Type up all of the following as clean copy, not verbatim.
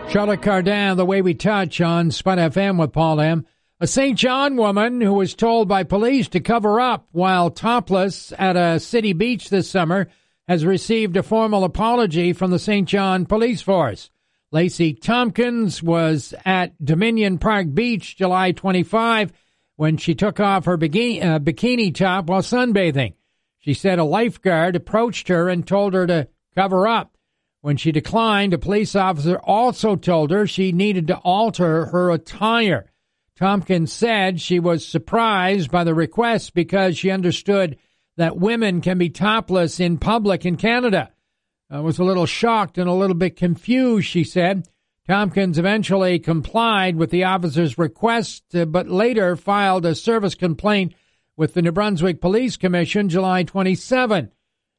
Charlotte Cardin, The Way We Touch on Spud FM with Paul M. A St. John woman who was told by police to cover up while topless at a city beach this summer has received a formal apology from the St. John Police Force. Lacey Tompkins was at Dominion Park Beach July 25 when she took off her bikini top while sunbathing. She said a lifeguard approached her and told her to cover up. When she declined, a police officer also told her she needed to alter her attire. Tompkins said she was surprised by the request because she understood that women can be topless in public in Canada. I was a little shocked and a little bit confused, she said. Tompkins eventually complied with the officer's request, but later filed a service complaint with the New Brunswick Police Commission July 27.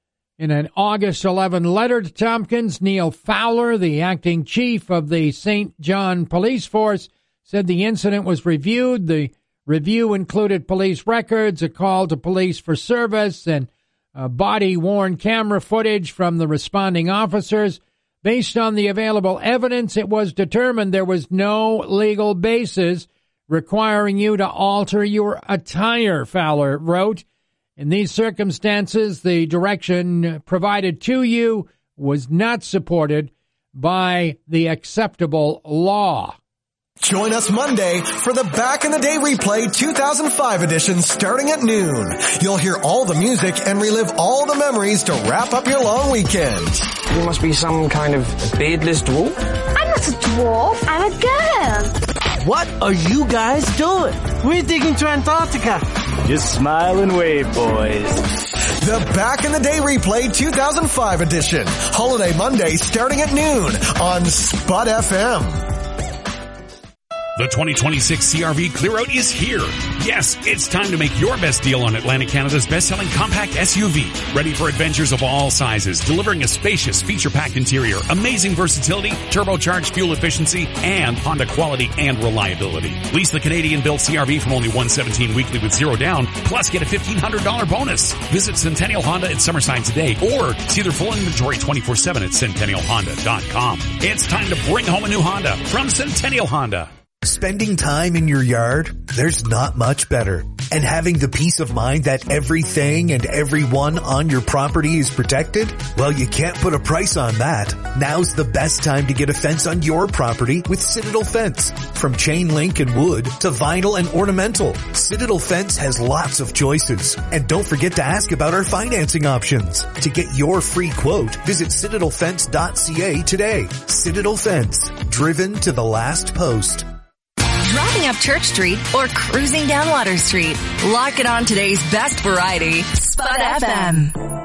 In an August 11 letter to Tompkins, Neil Fowler, the acting chief of the St. John Police Force, said the incident was reviewed. The review included police records, a call to police for service, and body-worn camera footage from the responding officers. Based on the available evidence, it was determined there was no legal basis requiring you to alter your attire, Fowler wrote. In these circumstances, the direction provided to you was not supported by the acceptable law. Join us Monday for the Back in the Day Replay 2005 edition starting at noon. You'll hear all the music and relive all the memories to wrap up your long weekend. You must be some kind of beardless dwarf? I'm not a dwarf, I'm a girl. What are you guys doing? We're digging to Antarctica. Just smile and wave, boys. The Back in the Day Replay 2005 edition. Holiday Monday starting at noon on Spud FM. The 2026 CRV Clear Out is here. Yes, it's time to make your best deal on Atlantic Canada's best-selling compact SUV. Ready for adventures of all sizes, delivering a spacious, feature-packed interior, amazing versatility, turbocharged fuel efficiency, and Honda quality and reliability. Lease the Canadian-built CRV from only $117 weekly with zero down, plus get a $1,500 bonus. Visit Centennial Honda at Summerside today, or see their full inventory 24/7 at CentennialHonda.com. It's time to bring home a new Honda from Centennial Honda. Spending time in your yard? There's not much better. And having the peace of mind that everything and everyone on your property is protected? Well, you can't put a price on that. Now's the best time to get a fence on your property with Citadel Fence. From chain link and wood to vinyl and ornamental, Citadel Fence has lots of choices. And don't forget to ask about our financing options. To get your free quote, visit citadelfence.ca today. Citadel Fence, driven to the last post. Driving up Church Street or cruising down Water Street. Lock it on today's best variety, Spud FM.